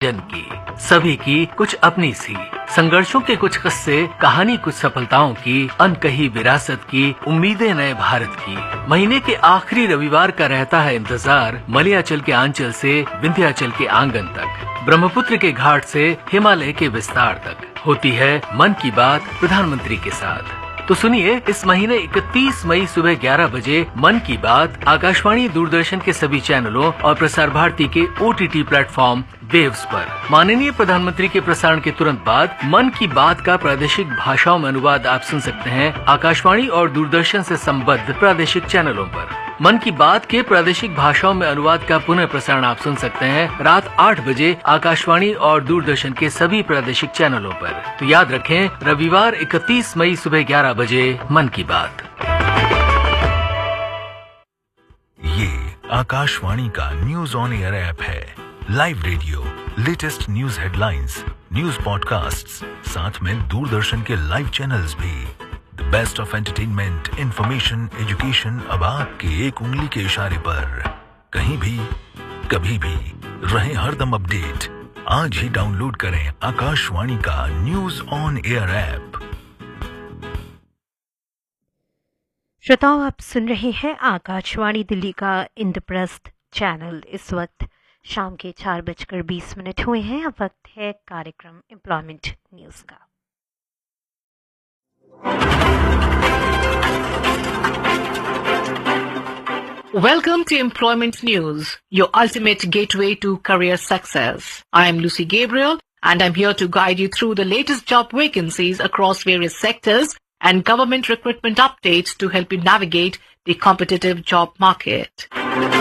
जन की, सभी की कुछ अपनी सी, संघर्षों के कुछ किस्से, कहानी कुछ सफलताओं की, अनकही विरासत की, उम्मीदें नए भारत की। महीने के आखिरी रविवार का रहता है इंतजार, मलयाचल के आंचल से विंध्याचल के आंगन तक, ब्रह्मपुत्र के घाट से हिमालय के विस्तार तक होती है मन की बात प्रधानमंत्री के साथ। तो सुनिए, इस महीने 31 मई सुबह 11 बजे मन की बात आकाशवाणी, दूरदर्शन के सभी चैनलों और प्रसार भारती के OTT प्लेटफॉर्म वेव्स पर। माननीय प्रधानमंत्री के प्रसारण के तुरंत बाद मन की बात का प्रादेशिक भाषाओं में अनुवाद आप सुन सकते हैं आकाशवाणी और दूरदर्शन से संबद्ध प्रादेशिक चैनलों पर। मन की बात के प्रादेशिक भाषाओं में अनुवाद का पुनः प्रसारण आप सुन सकते हैं रात 8 बजे आकाशवाणी और दूरदर्शन के सभी प्रादेशिक चैनलों पर। तो याद रखें, रविवार 31 मई सुबह 11 बजे मन की बात। ये आकाशवाणी का न्यूज ऑन एयर ऐप है। Live radio, latest news headlines, news podcasts, साथ में दूरदर्शन के लाइव चैनल्स भी। The best of entertainment, information, education अब आपके एक उंगली के इशारे पर। कहीं भी, कभी भी, रहे हरदम अपडेट। आज ही डाउनलोड करें आकाशवाणी का न्यूज ऑन एयर ऐप। श्रोताओं, आप सुन रहे हैं आकाशवाणी दिल्ली का इंद्रप्रस्थ चैनल। इस वक्त शाम के 4:20 हुए हैं। अब वक्त है कार्यक्रम एम्प्लॉयमेंट न्यूज का। Welcome to Employment News, your ultimate gateway to career success. I am Lucy Gabriel, and I'm here to guide you through the latest job vacancies across various sectors and government recruitment updates to help you navigate the competitive job market.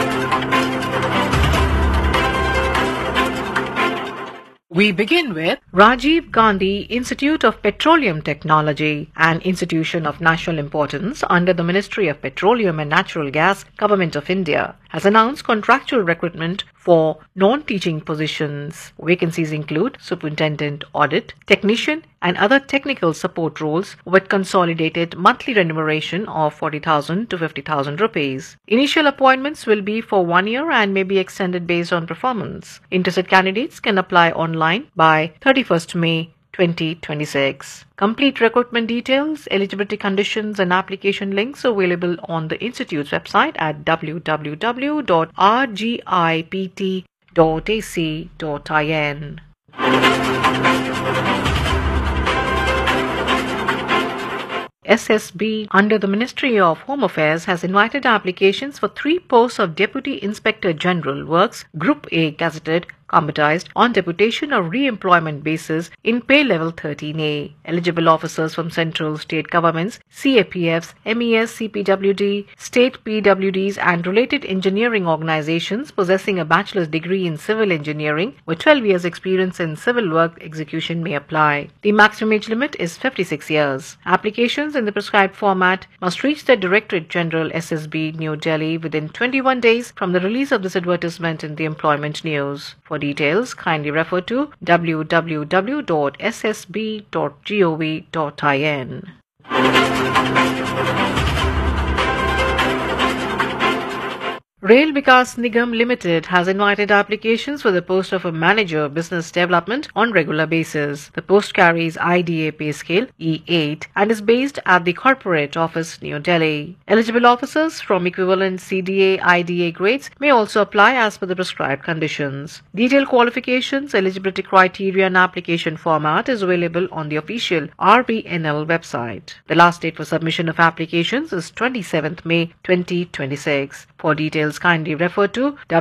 We begin with Rajiv Gandhi Institute of Petroleum Technology, an institution of national importance under the Ministry of Petroleum and Natural Gas, Government of India, has announced contractual recruitment for non-teaching positions. Vacancies include superintendent audit, technician, and other technical support roles with consolidated monthly remuneration of 40,000 to 50,000 rupees. Initial appointments will be for 1 year and may be extended based on performance. Interested candidates can apply online by 31st May 2026. Complete recruitment details, eligibility conditions and application links available on the Institute's website at www.rgipt.ac.in. SSB under the Ministry of Home Affairs has invited applications for 3 posts of Deputy Inspector General Works, Group A gazetted, combatized on deputation or re-employment basis in pay level 13A. Eligible officers from central state governments, CAPFs, MES, CPWD, state PWDs and related engineering organizations possessing a bachelor's degree in civil engineering with 12 years experience in civil work execution may apply. The maximum age limit is 56 years. Applications in the prescribed format must reach the Directorate General SSB New Delhi within 21 days from the release of this advertisement in the Employment News. For details, kindly refer to www.ssb.gov.in. Rail Vikas Nigam Limited has invited applications for the post of a manager business development on regular basis. The post carries IDA pay scale E8 and is based at the corporate office New Delhi. Eligible officers from equivalent CDA IDA grades may also apply as per the prescribed conditions. Detailed qualifications, eligibility criteria and application format is available on the official RVNL website. The last date for submission of applications is 27th May 2026. For details, kindly refer to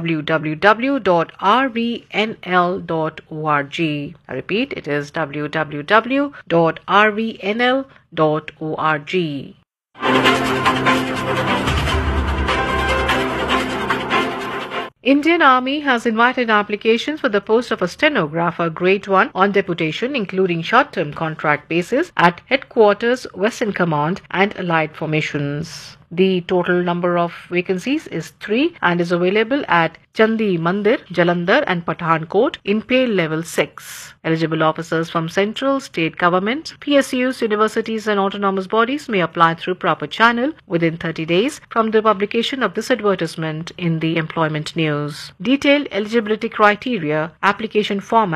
www.rvnl.org. I repeat, it is www.rvnl.org. Indian Army has invited applications for the post of a stenographer grade 1 on deputation, including short-term contract basis at Headquarters, Western Command and allied formations. The total number of vacancies is 3 and is available at Chandi Mandir, Jalandhar and Pathankot in pay level 6. Eligible officers from central, state government, PSUs, universities and autonomous bodies may apply through proper channel within 30 days from the publication of this advertisement in the Employment News. Detailed eligibility criteria, application format